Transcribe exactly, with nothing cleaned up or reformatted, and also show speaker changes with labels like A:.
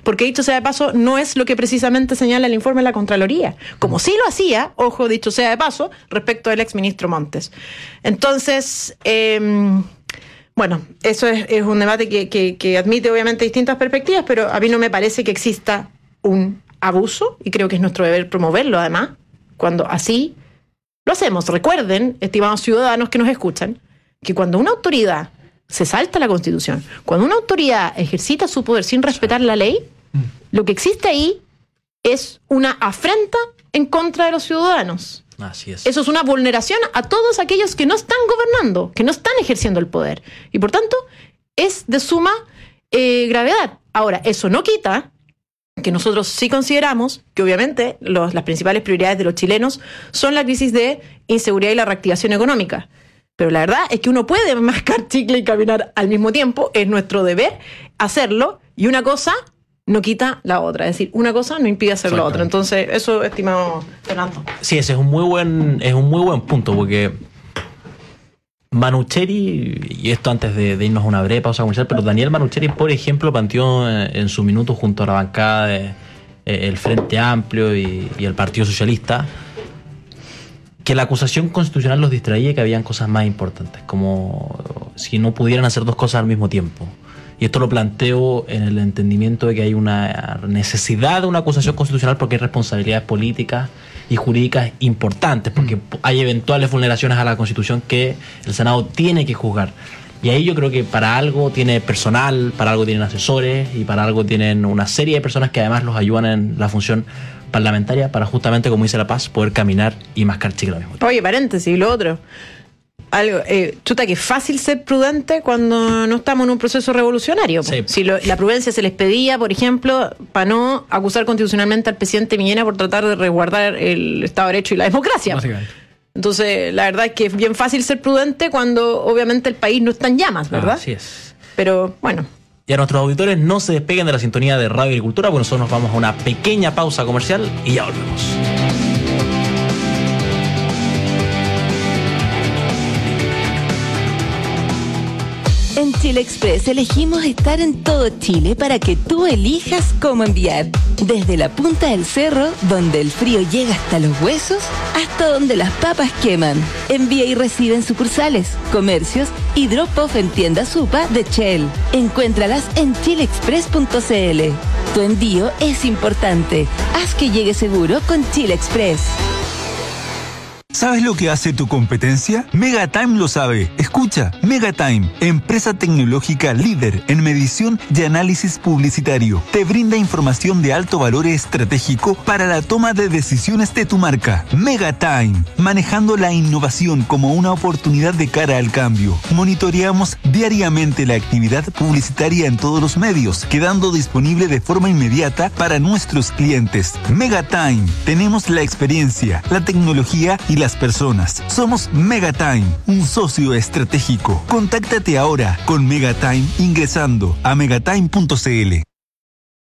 A: porque dicho sea de paso, no es lo que precisamente señala el informe de la Contraloría, como sí lo hacía, ojo, dicho sea de paso, respecto del exministro Montes. Entonces, eh, bueno, eso es, es un debate que, que, que admite obviamente distintas perspectivas, pero a mí no me parece que exista un abuso, y creo que es nuestro deber promoverlo además, cuando así lo hacemos. Recuerden, estimados ciudadanos que nos escuchan, que cuando una autoridad se salta la Constitución, cuando una autoridad ejercita su poder sin respetar la ley, lo que existe ahí es una afrenta en contra de los ciudadanos.
B: Así es.
A: Eso es una vulneración a todos aquellos que no están gobernando, que no están ejerciendo el poder. Y por tanto, es de suma eh, gravedad. Ahora, eso no quita que nosotros sí consideramos que obviamente los, las principales prioridades de los chilenos son la crisis de inseguridad y la reactivación económica. Pero la verdad es que uno puede mascar chicle y caminar al mismo tiempo, es nuestro deber hacerlo, y una cosa no quita la otra, es decir, una cosa no impide hacer la otra. Entonces, eso, estimado Fernando.
B: Sí, ese es un muy buen, es un muy buen punto, porque Manucheri, y esto antes de, de irnos a una breve pausa comercial, pero Daniel Manucheri, por ejemplo, planteó en, en su minuto junto a la bancada de, eh, el Frente Amplio y, y el Partido Socialista, que la acusación constitucional los distraía y que habían cosas más importantes, como si no pudieran hacer dos cosas al mismo tiempo. Y esto lo planteo en el entendimiento de que hay una necesidad de una acusación constitucional porque hay responsabilidades políticas y jurídicas importantes, porque hay eventuales vulneraciones a la Constitución que el Senado tiene que juzgar. Y ahí yo creo que para algo tiene personal, para algo tienen asesores y para algo tienen una serie de personas que además los ayudan en la función parlamentaria para justamente, como dice La Paz, poder caminar y mascar chicle al mismo tiempo.
A: Oye, paréntesis, lo otro. Algo, eh, chuta, que es fácil ser prudente cuando no estamos en un proceso revolucionario. Sí. Si lo, la prudencia se les pedía, por ejemplo, para no acusar constitucionalmente al presidente Piñera por tratar de resguardar el Estado de Derecho y la democracia. Entonces, la verdad es que es bien fácil ser prudente cuando obviamente el país no está en llamas, ¿verdad?
B: Ah, así es.
A: Pero, bueno.
B: Y a nuestros auditores, no se despeguen de la sintonía de Radio Agricultura, porque nosotros nos vamos a una pequeña pausa comercial y ya volvemos.
C: En Chile Express elegimos estar en todo Chile para que tú elijas cómo enviar. Desde la punta del cerro, donde el frío llega hasta los huesos, hasta donde las papas queman. Envía y recibe en sucursales, comercios y drop-off en tiendas Supa de Shell. Encuéntralas en chile express punto c l. Tu envío es importante. Haz que llegue seguro con Chile Express.
D: ¿Sabes lo que hace tu competencia? Megatime lo sabe. Escucha, Megatime, empresa tecnológica líder en medición y análisis publicitario, te brinda información de alto valor estratégico para la toma de decisiones de tu marca. Megatime, manejando la innovación como una oportunidad de cara al cambio. Monitoreamos diariamente la actividad publicitaria en todos los medios, quedando disponible de forma inmediata para nuestros clientes. Megatime, tenemos la experiencia, la tecnología y las personas. Somos Megatime, un socio estratégico. Contáctate ahora con Megatime ingresando a megatime punto c l.